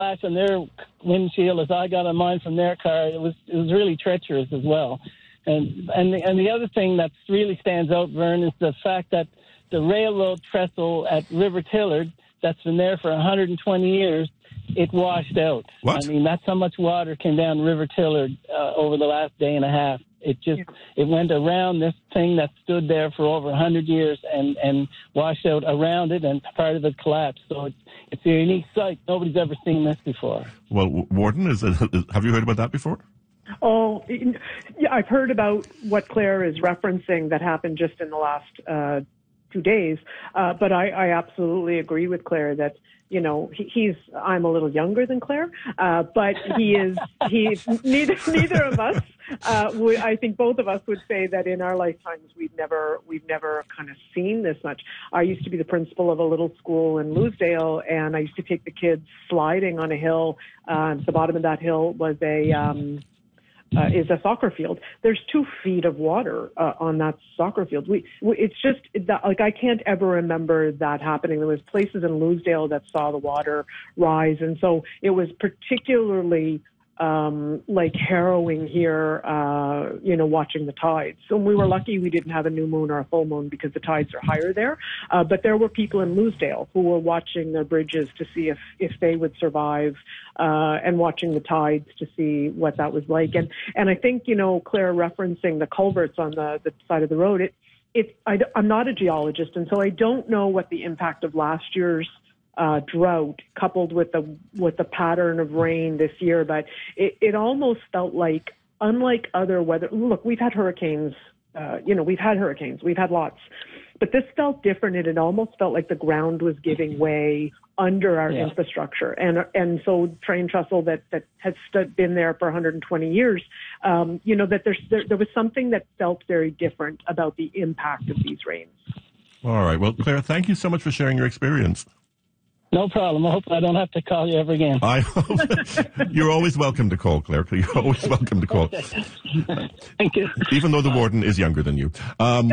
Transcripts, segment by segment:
flash on their windshield as I got on mine from their car. It was really treacherous as well. And the other thing that really stands out, Vern, is the fact that the railroad trestle at River Tillard, that's been there for 120 years, it washed out. What? I mean, that's how much water came down River Tillard over the last day and a half. It went around this thing that stood there for over 100 years and washed out around it, and part of it collapsed. So it's a unique sight. Nobody's ever seen this before. Well, Warden, have you heard about that before? Oh, yeah, I've heard about what Claire is referencing that happened just in the last 2 days. But I absolutely agree with Claire that, I'm a little younger than Claire, but he's neither of us. I think both of us would say that in our lifetimes we've never kind of seen this much. I used to be the principal of a little school in Loosedale, and I used to take the kids sliding on a hill. At the bottom of that hill was is a soccer field. There's 2 feet of water on that soccer field. It's just that, like, I can't ever remember that happening. There was places in Loosedale that saw the water rise, and so it was particularly harrowing here, watching the tides. So we were lucky we didn't have a new moon or a full moon because the tides are higher there. But there were people in Loosedale who were watching their bridges to see if they would survive, and watching the tides to see what that was like. And I think, Claire referencing the culverts on the side of the road, I'm not a geologist, and so I don't know what the impact of last year's drought coupled with the pattern of rain this year, but it almost felt like, unlike other weather, look, we've had hurricanes, we've had lots, but this felt different, and it almost felt like the ground was giving way under our infrastructure, and so train trestle that has been there for 120 years, that there was something that felt very different about the impact of these rains. All right, well, Claire, thank you so much for sharing your experience. No problem. I hope I don't have to call you ever again. You're always welcome to call, Claire. You're always welcome to call. Okay. Thank you. Even though the warden is younger than you.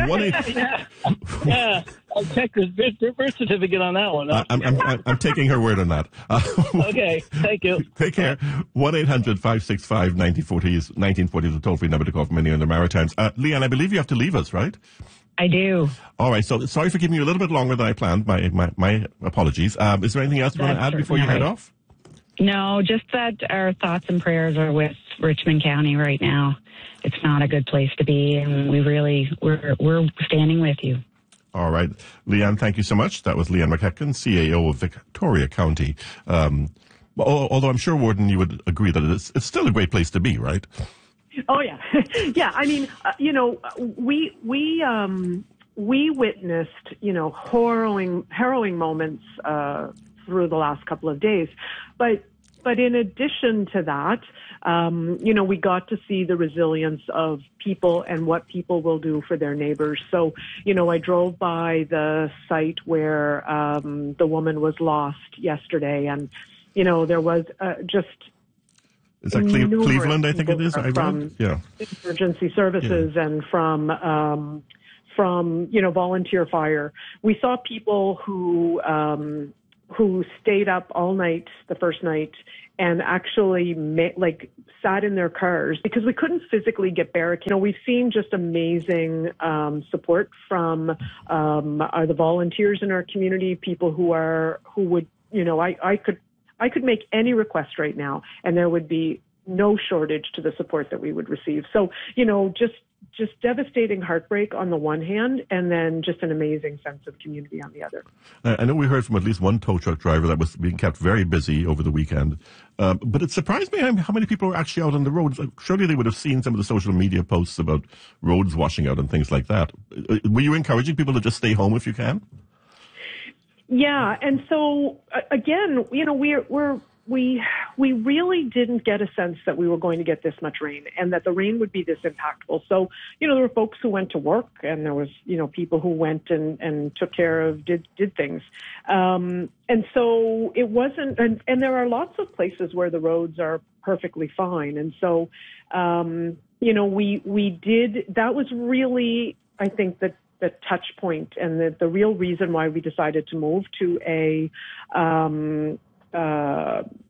Yeah, I'll check his birth certificate on that one. I'm taking her word on that. Okay, thank you. Take care. 1-800-565-1940 is 1940 is the toll-free number to call from any of the Maritimes. Leanne, I believe you have to leave us, right? I do. All right. So sorry for giving you a little bit longer than I planned. My apologies. Is there anything else you want to add before you head off? No, just that our thoughts and prayers are with Richmond County right now. It's not a good place to be, and we're standing with you. All right. Leanne, thank you so much. That was Leanne McEachran, CAO of Victoria County. Although I'm sure, Warden, you would agree that it's still a great place to be, right? Oh yeah, yeah. I mean, we witnessed, harrowing moments through the last couple of days, but in addition to that, we got to see the resilience of people and what people will do for their neighbors. So, I drove by the site where the woman was lost yesterday, and there was just. Is that Cleveland, I think it is? From emergency services and from volunteer fire. We saw people who stayed up all night the first night and actually sat in their cars because we couldn't physically get barricades. We've seen just amazing support from the volunteers in our community, people who would I could make any request right now, and there would be no shortage to the support that we would receive. So, just devastating heartbreak on the one hand, and then just an amazing sense of community on the other. I know we heard from at least one tow truck driver that was being kept very busy over the weekend. But it surprised me how many people were actually out on the roads. Surely they would have seen some of the social media posts about roads washing out and things like that. Were you encouraging people to just stay home if you can? Yeah, and so again, we really didn't get a sense that we were going to get this much rain and that the rain would be this impactful. So, there were folks who went to work, and there was, people who went and took care of, did things. And so it wasn't, and there are lots of places where the roads are perfectly fine. And so, we did, that was really, I think, the touch point and the real reason why we decided to move to a